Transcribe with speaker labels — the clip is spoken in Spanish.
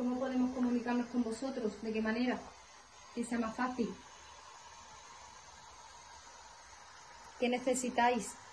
Speaker 1: ¿Cómo podemos comunicarnos con vosotros? ¿De qué manera? Que sea más fácil. ¿Qué necesitáis?